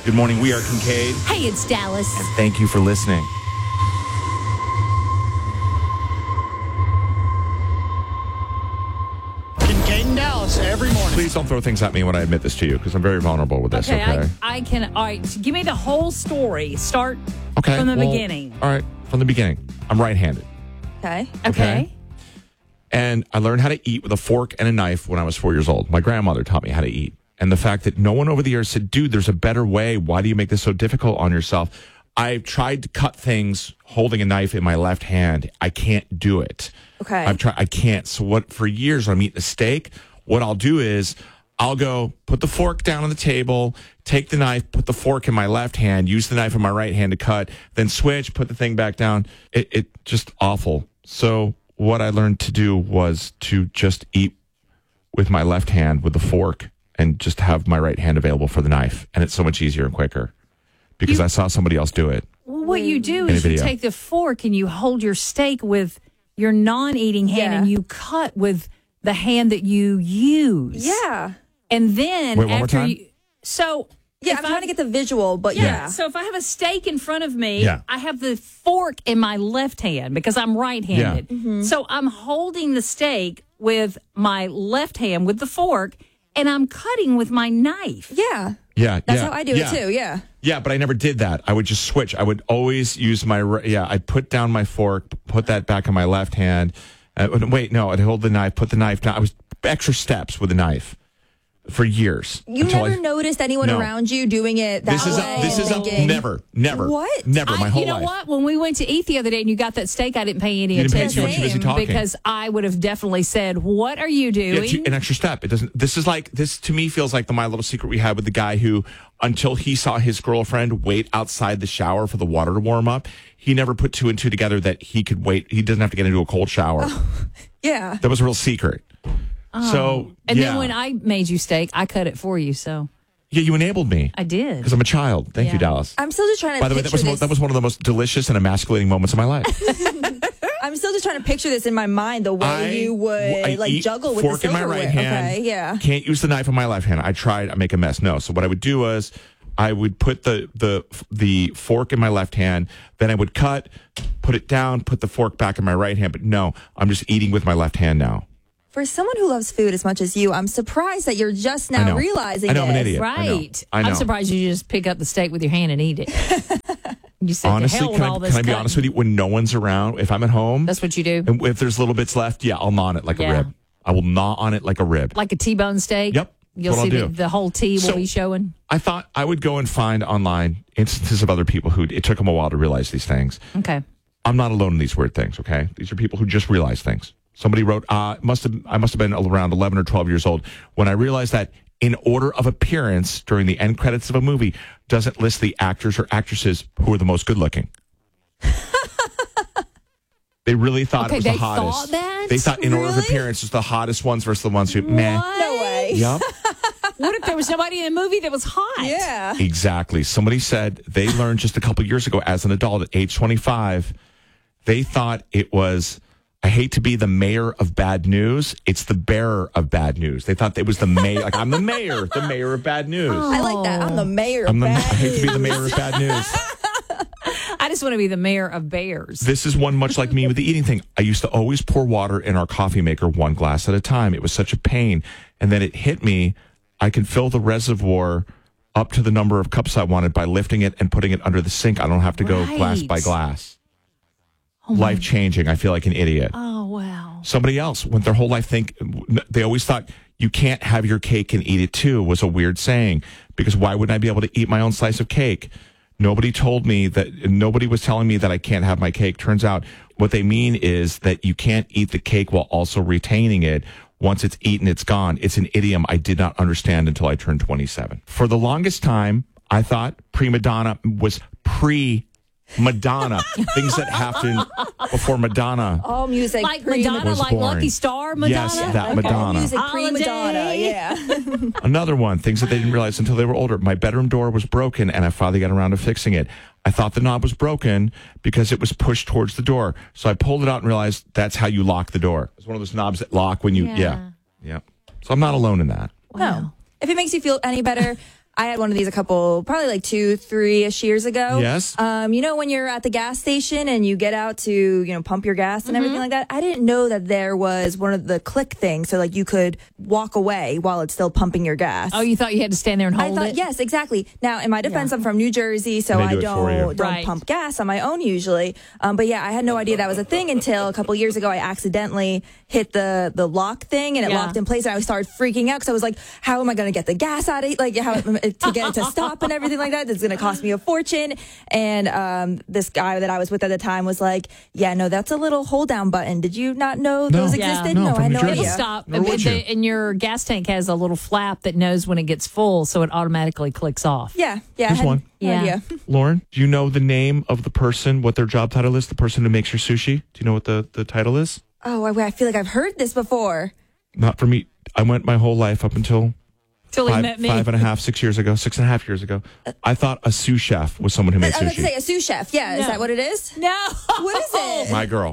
Good morning. We are Kincaid. Hey, it's Dallas. And thank you for listening. Kincaid and Dallas every morning. Please don't throw things at me when I admit this to you, because I'm very vulnerable with this, okay? I can. All right, so give me the whole story. Start Okay, from the well, beginning. All right, from the beginning. I'm right-handed. Okay. And I learned how to eat with a fork and a knife when I was 4 years old. My grandmother taught me how to eat. And the fact that no one over the years said, dude, there's a better way. Why do you make this so difficult on yourself? I've tried to cut things holding a knife in my left hand. I can't do it. Okay. I can't. So for years when I'm eating a steak, what I'll do is I'll go put the fork down on the table, take the knife, put the fork in my left hand, use the knife in my right hand to cut, then switch, put the thing back down. It just awful. So what I learned to do was to just eat with my left hand with the fork and just have my right hand available for the knife. And it's so much easier and quicker because I saw somebody else do it. Well, what you do In a is you video. take the fork and you hold your steak with your non-eating hand and you cut with the hand that you use. Yeah. And then Wait, one more after time? you... So... Yeah, I'm trying to get the visual, but yeah. So if I have a steak in front of me, Yeah. I have the fork in my left hand because I'm right-handed. Yeah. Mm-hmm. So I'm holding the steak with my left hand with the fork, and I'm cutting with my knife. Yeah. Yeah. That's how I do it too, yeah. Yeah, but I never did that. I would just switch. I would always use I'd put down my fork, put that back in my left hand. I'd hold the knife, put the knife down. I was extra steps with the knife for years. You never noticed anyone around you doing it that way? This is never. What? Never, my whole life. You know what? When we went to eat the other day and you got that steak, I didn't pay any You didn't pay attention too much, you're busy talking. because I would have definitely said, "What are you Yeah, doing?" an extra step. It doesn't. This to me feels like the My Little Secret we had with the guy who, until he saw his girlfriend wait outside the shower for the water to warm up, he never put two and two together that he could wait. He doesn't have to get into a cold shower. Yeah. That was a real secret. So, And then when I made you steak, I cut it for you. So yeah, you enabled me. I did. Because I'm a child. Thank you, Dallas. I'm still just trying to By the way, that was one of the most delicious and emasculating moments of my life. I'm still just trying to picture this in my mind, the way you would eat juggle with fork the in my silverware. right hand. Okay, yeah. Can't use the knife in my left hand. I tried. I make a mess. No. So what I would do was I would put the fork in my left hand. Then I would cut, put it down, put the fork back in my right hand. But no, I'm just eating with my left hand now. For someone who loves food as much as you, I'm surprised that you're just now realizing I know, I'm an this. idiot. Right. I know. I'm surprised you just pick up the steak with your hand and eat it. You said, Honestly, to hell with all this can I be cutting. honest with you? When no one's around, if I'm at home, That's what you do? and if there's little bits left, yeah, I'll gnaw on it like a rib. I will gnaw on it like a rib. Like a T-bone steak? Yep. You'll That's what see I'll do. the whole T will So- be showing. I thought I would go and find online instances of other people who it took them a while to realize these things. Okay. I'm not alone in these weird things, okay? These are people who just realize things. Somebody wrote, I must have been around 11 or 12 years old when I realized that in order of appearance during the end credits of a movie doesn't list the actors or actresses who are the most good looking. They really thought it was the hottest. Thought that? They thought in order of Really? appearance it was the hottest ones versus the ones who, meh. No way. Yep. What if there was nobody in the movie that was hot? Yeah. Exactly. Somebody said they learned just a couple years ago as an adult at age 25, they thought it was, I hate to be the mayor of bad news. It's the bearer of bad news. They thought it was the mayor. Like, I'm the mayor of bad news. I like that. I'm the mayor I of bad hate to be the news. mayor of bad news. I just want to be the mayor of bears. This is one much like me with the eating thing. I used to always pour water in our coffee maker one glass at a time. It was such a pain. And then it hit me. I can fill the reservoir up to the number of cups I wanted by lifting it and putting it under the sink. I don't have to go glass by glass. Life changing. I feel like an idiot. Oh, wow. Somebody else went their whole life they always thought you can't have your cake and eat it too was a weird saying because why wouldn't I be able to eat my own slice of cake? Nobody was telling me that I can't have my cake. Turns out what they mean is that you can't eat the cake while also retaining it. Once it's eaten, it's gone. It's an idiom I did not understand until I turned 27. For the longest time, I thought prima donna was pre-Madonna. Things that happened before Madonna. All music Like pre-Madonna. Madonna, was like born. Lucky Star Madonna? Yes, that All Madonna. music pre-Madonna, Holiday. yeah. Another one, things that they didn't realize until they were older. My bedroom door was broken, and I finally got around to fixing it. I thought the knob was broken because it was pushed towards the door. So I pulled it out and realized that's how you lock the door. It's one of those knobs that lock when you, yeah. So I'm not alone in that. No. If it makes you feel any better, I had one of these probably like 2-3-ish years ago. Yes. When you're at the gas station and you get out to, pump your gas and everything like that, I didn't know that there was one of the click things. So like you could walk away while it's still pumping your gas. Oh, you thought you had to stand there and hold it? Yes, exactly. Now, in my defense, I'm from New Jersey, so I don't pump gas on my own usually. But yeah, I had no idea that was a thing until a couple years ago. I accidentally hit the lock thing and it locked in place, and I started freaking out because I was like, how am I going to get the gas out of it? Like, how to get it to stop and everything like that. It's going to cost me a fortune. And this guy that I was with at the time was like, yeah, no, that's a little hold down button. Did you not know those existed? No, I had no idea. It'll stop. And your gas tank has a little flap that knows when it gets full, so it automatically clicks off. Yeah. Here's one. No idea. Lauren, do you know the name of the person, what their job title is, the person who makes your sushi? Do you know what the title is? Oh, I feel like I've heard this before. Not for me. I went my whole life up until Till he met me. 6.5 years ago. I thought a sous chef was someone who made sushi. I was going to say a sous chef. Yeah, No. Is that what it is? No. What is it? My girl.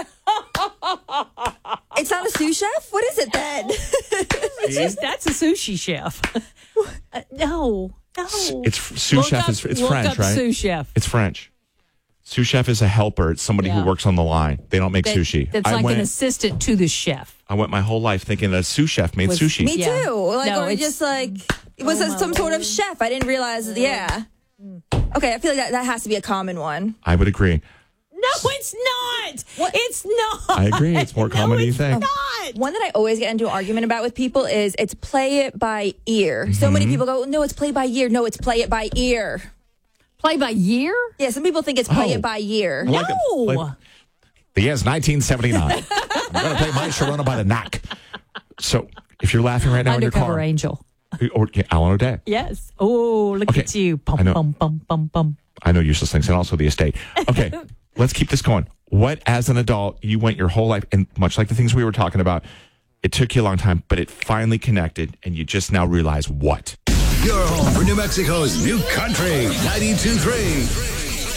It's not a sous chef? What is it then? That's a sushi chef. No. It's sous chef. It's French, right? Sous chef. It's French. Sous chef is a helper. It's somebody who works on the line. They don't make sushi. That's like an assistant to the chef. I went my whole life thinking that a sous chef made sushi. Me too. No, or just like it was some sort of chef. I didn't realize. Yeah. Okay, I feel like that has to be a common one. I would agree. No, it's not. It's not. I agree. It's more common than you think. One that I always get into an argument about with people is it's play it by ear. So many people go, no, it's play by ear. No, it's play it by ear. Play by year? Yeah, some people think it's play it by year. I like it. The year's 1979. I'm going to play my Sharona by the neck. So if you're laughing right now in your car. Undercover Angel. Or Alan O'Day. Yes. Oh, look at you. Bum, bum, bum, bum, bum. I know useless things, and also the estate. Okay, let's keep this going. What, as an adult, you went your whole life, and much like the things we were talking about, it took you a long time, but it finally connected, and you just now realize what? Your home for New Mexico's new country, 92.3.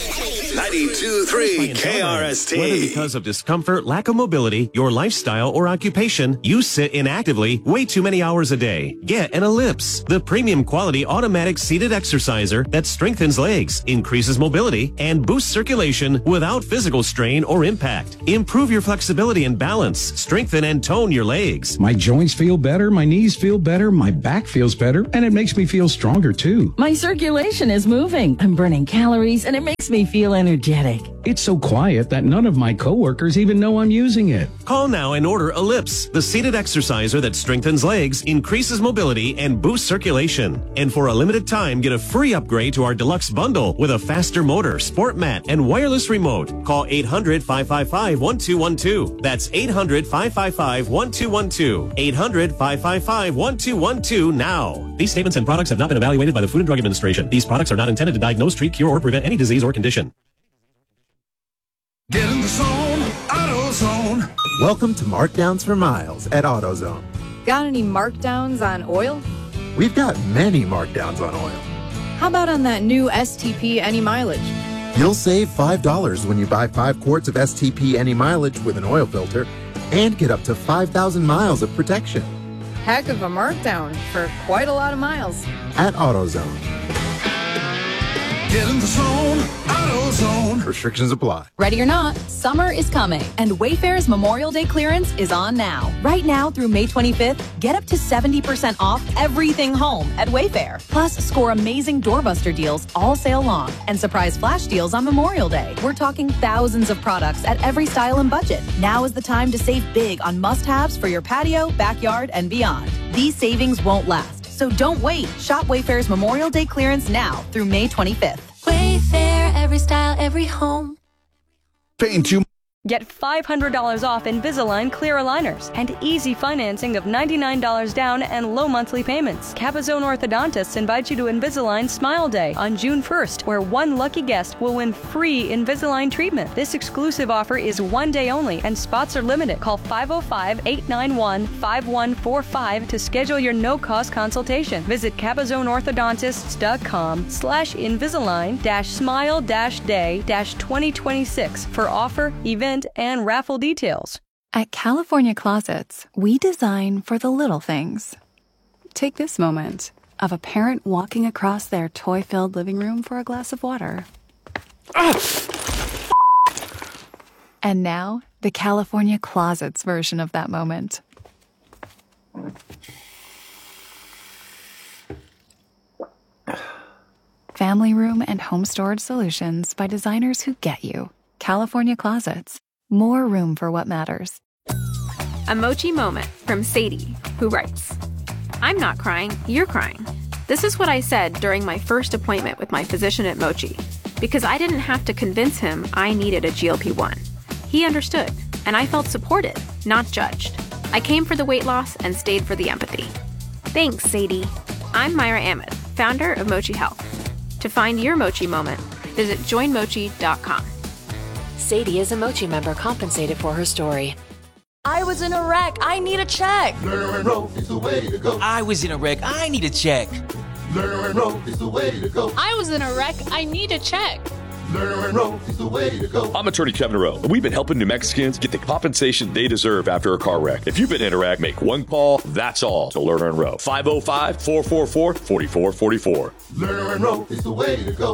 92.3 KRST. Whether because of discomfort, lack of mobility, your lifestyle, or occupation, you sit inactively way too many hours a day. Get an Ellipse, the premium quality automatic seated exerciser that strengthens legs, increases mobility, and boosts circulation without physical strain or impact. Improve your flexibility and balance, strengthen and tone your legs. My joints feel better, my knees feel better, my back feels better, and it makes me feel stronger too. My circulation is moving. I'm burning calories, and it makes me feel energetic. It's so quiet that none of my coworkers even know I'm using it. Call now and order Ellipse, the seated exerciser that strengthens legs, increases mobility, and boosts circulation. And for a limited time, get a free upgrade to our deluxe bundle with a faster motor, sport mat, and wireless remote. Call 800-555-1212. That's 800-555-1212. 800-555-1212 now. These statements and products have not been evaluated by the Food and Drug Administration. These products are not intended to diagnose, treat, cure, or prevent any disease or condition. Get in the zone, AutoZone. Welcome to Markdowns for Miles at AutoZone. Got any markdowns on oil? We've got many markdowns on oil. How about on that new STP Any Mileage? You'll save $5 when you buy 5 quarts of STP Any Mileage with an oil filter and get up to 5,000 miles of protection. Heck of a markdown for quite a lot of miles. At AutoZone. Get in the zone, AutoZone. Restrictions apply. Ready or not, summer is coming, and Wayfair's Memorial Day clearance is on now. Right now through May 25th, get up to 70% off everything home at Wayfair. Plus, score amazing doorbuster deals all sale long and surprise flash deals on Memorial Day. We're talking thousands of products at every style and budget. Now is the time to save big on must-haves for your patio, backyard, and beyond. These savings won't last. So don't wait. Shop Wayfair's Memorial Day clearance now through May 25th. Wayfair, every style, every home. Paying too. Get $500 off Invisalign clear aligners and easy financing of $99 down and low monthly payments. Capizone Orthodontists invite you to Invisalign Smile Day on June 1st, where one lucky guest will win free Invisalign treatment. This exclusive offer is one day only and spots are limited. Call 505-891-5145 to schedule your no-cost consultation. Visit capizoneorthodontists.com/invisalign-smile-day-2026 for offer, event, and raffle details. At California Closets, we design for the little things. Take this moment. of a parent walking across their toy-filled living room for a glass of water. And now, the California Closets version of that moment. Family room and home storage solutions by designers who get you. California Closets. More room for what matters. A Mochi moment from Sadie, who writes, I'm not crying, you're crying. This is what I said during my first appointment with my physician at Mochi, because I didn't have to convince him I needed a GLP-1. He understood, and I felt supported, not judged. I came for the weight loss and stayed for the empathy. Thanks, Sadie. I'm Myra Ahmed, founder of Mochi Health. To find your Mochi moment, visit joinmochi.com. Sadie is a Mochi member compensated for her story. I was in a wreck. I need a check. Learn and roll is the way to go. I was in a wreck. I need a check. Learn and roll is the way to go. I was in a wreck. I need a check. Learn and roll is the way to go. I'm attorney Kevin Rowe, and we've been helping New Mexicans get the compensation they deserve after a car wreck. If you've been in a wreck, make one call. That's all to Lerner and Rowe. 505-444-4444. Lerner and Rowe is the way to go.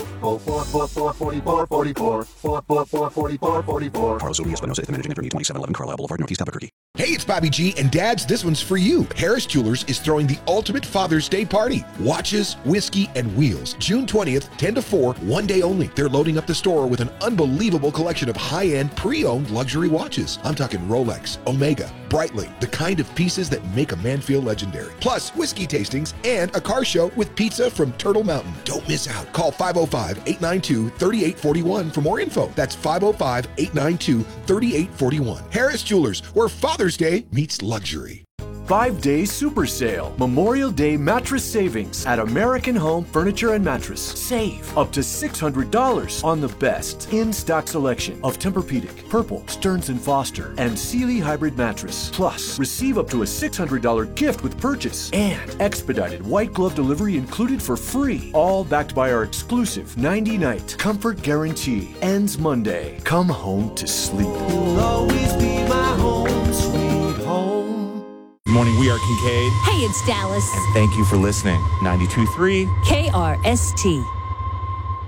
444-4444. 444-4444. Carlos Odias, Espinosa, Managing Attorney, 2711 Carlisle Boulevard, Northeast Albuquerque. Hey, it's Bobby G, and dads, this one's for you. Harris Jewelers is throwing the ultimate Father's Day party. Watches, whiskey, and wheels. June 20th, 10 to 4, one day only. They're loading up the store with an unbelievable collection of high-end, pre-owned luxury watches. I'm talking Rolex, Omega, Breitling, the kind of pieces that make a man feel legendary. Plus, whiskey tastings and a car show with pizza from Turtle Mountain. Don't miss out. Call 505-892-3841 for more info. That's 505-892-3841. Harris Jewelers, where Father's Day meets luxury. 5-day super sale. Memorial Day mattress savings at American Home Furniture and Mattress. Save up to $600 on the best in-stock selection of Tempur-Pedic, Purple, Stearns & Foster, and Sealy Hybrid Mattress. Plus, receive up to a $600 gift with purchase and expedited white glove delivery included for free. All backed by our exclusive 90-night comfort guarantee. Ends Monday. Come home to sleep. You'll always be my home, sweet home. Good morning, we are Kincaid. Hey, it's Dallas. And thank you for listening. 92.3 KRST.